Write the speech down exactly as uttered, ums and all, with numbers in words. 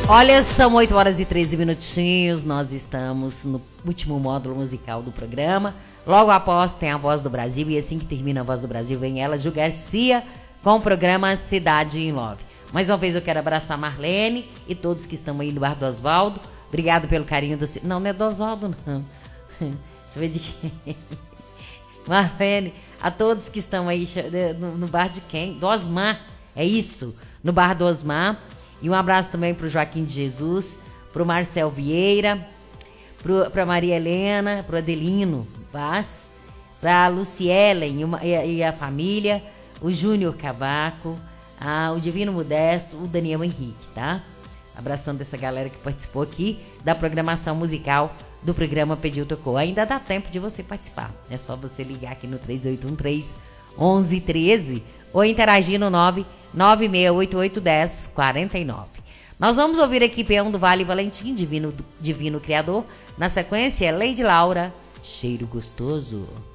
Olha, são oito horas e treze minutinhos, nós estamos no último módulo musical do programa. Logo após tem a Voz do Brasil, e assim que termina a Voz do Brasil vem ela, Ju Garcia, com o programa Cidade in Love. Mais uma vez eu quero abraçar a Marlene e todos que estão aí no bar do Oswaldo. Obrigado pelo carinho do... Não, não é do Oswaldo, não. Deixa eu ver de quem. Marlene, a todos que estão aí no, no bar de quem? Do Osmar, é isso, no bar do Osmar. E um abraço também pro Joaquim de Jesus, pro Marcel Vieira, pro, pra Maria Helena, pro Adelino Vaz, pra Lucielen e, uma, e, e a família, o Júnior Cavaco, a, o Divino Modesto, o Daniel Henrique, tá? Abraçando essa galera que participou aqui da programação musical do programa Pediu Tocou. Ainda dá tempo de você participar. É só você ligar aqui no três oito um três, onze treze ou interagir no nove nove seis oito oito, um zero quatro nove. Nós vamos ouvir aqui Peão do Vale Valentim, Divino, Divino Criador. Na sequência, Lady Laura, Cheiro Gostoso.